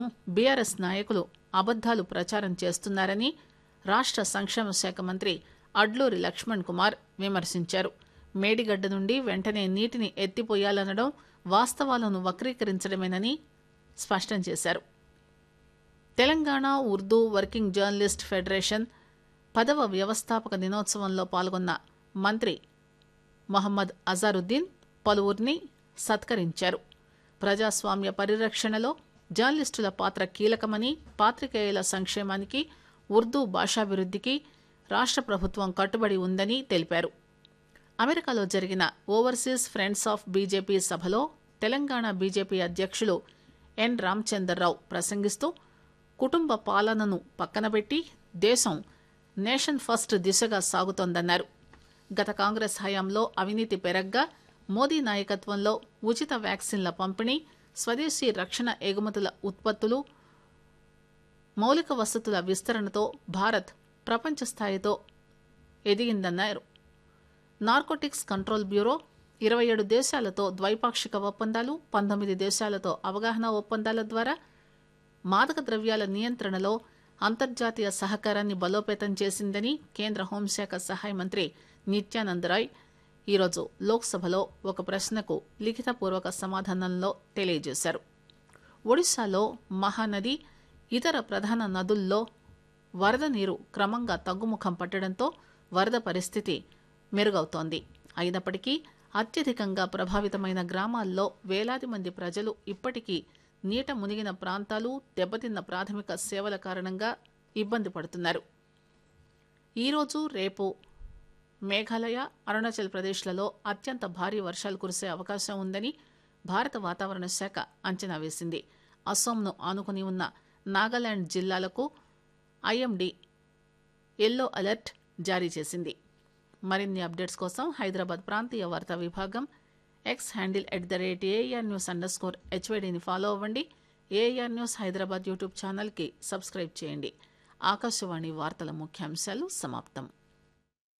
BRS నాయకులు అబద్దాలు ప్రచారం చేస్తున్నారని రాష్ట్ర సంక్షేమ శాఖ మంత్రి అడ్లూరి లక్ష్మణ్ కుమార్ విమర్శించారు. మేడిగడ్డ నుండి వెంటనే నీటిని ఎత్తిపోయాలనడం వాస్తవాలను వక్రీకరించడమేనని స్పష్టం చేశారు. Telangana Urdu working journalist federation 10వ వ్యవస్థాపక దినోత్సవంలో పాల్గొన్న మంత్రి మహమ్మద్ అజారుద్దీన్ పలువురిని సత్కరించారు. ప్రజాస్వామ్య పరిరక్షణలో జర్నలిస్టుల పాత్ర కీలకమని, పాత్రికేయుల సంక్షేమానికి, ఉర్దూ భాషాభివృద్ధికి రాష్ట్ర ప్రభుత్వం కట్టుబడి ఉందని తెలిపారు. అమెరికాలో జరిగిన ఓవర్సీస్ ఫ్రెండ్స్ ఆఫ్ బీజేపీ సభలో తెలంగాణ బీజేపీ అధ్యక్షులు ఎన్ రామచందర్రావు ప్రసంగిస్తూ కుటుంబ పాలనను పక్కనబెట్టి దేశం నేషన్ ఫస్ట్ దిశగా సాగుతోందన్నారు. గత కాంగ్రెస్ హయాంలో అవినీతి పెరగ్గా మోదీ నాయకత్వంలో ఉచిత వ్యాక్సిన్ల పంపిణీ, స్వదేశీ రక్షణ ఎగుమతుల ఉత్పత్తులు, మౌలిక వసతుల విస్తరణతో భారత్ ప్రపంచ స్థాయితో ఎదిగిందన్నారు. నార్కోటిక్స్ కంట్రోల్ బ్యూరో 27 దేశాలతో ద్వైపాక్షిక ఒప్పందాలు, 19 దేశాలతో అవగాహన ఒప్పందాల ద్వారా మాదక ద్రవ్యాల నియంత్రణలో అంతర్జాతీయ సహకారాన్ని బలోపేతం చేసిందని కేంద్ర హోంశాఖ సహాయ మంత్రి నిత్యానంద్ రాయ్ ఈరోజు లోక్సభలో ఒక ప్రశ్నకు లిఖితపూర్వక సమాధానంలో తెలియజేశారు. ఒడిశాలో మహానది, ఇతర ప్రధాన నదుల్లో వరద నీరు క్రమంగా తగ్గుముఖం పట్టడంతో వరద పరిస్థితి మెరుగవుతోంది. అయినప్పటికీ అత్యధికంగా ప్రభావితమైన గ్రామాల్లో వేలాది మంది ప్రజలు ఇప్పటికీ నీట మునిగిన ప్రాంతాలు, దెబ్బతిన్న ప్రాథమిక సేవల కారణంగా ఇబ్బంది పడుతున్నారు. ఈరోజు రేపు మేఘాలయ, అరుణాచల్ ప్రదేశ్లలో అత్యంత భారీ వర్షాలు కురిసే అవకాశం ఉందని భారత వాతావరణ శాఖ అంచనా వేసింది. అస్సోంను ఆనుకుని ఉన్న నాగాలాండ్ జిల్లాలకు ఐఎండీ ఎల్లో అలర్ట్ జారీ చేసింది. మరిన్ని అప్డేట్స్ కోసం హైదరాబాద్ ప్రాంతీయ వార్తా విభాగం ఎక్స్ హ్యాండిల్ @ARNews_HYDని ఫాలో అవ్వండి. ఏఆర్ న్యూస్ హైదరాబాద్ యూట్యూబ్ ఛానల్కి సబ్స్క్రైబ్ చేయండి. ఆకాశవాణి వార్తల ముఖ్యాంశాలు సమాప్తం.